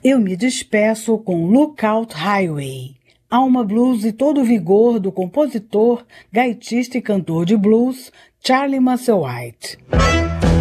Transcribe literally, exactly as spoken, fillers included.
Eu me despeço com Lookout Highway, alma blues e todo o vigor do compositor, gaitista e cantor de blues Charlie Musselwhite.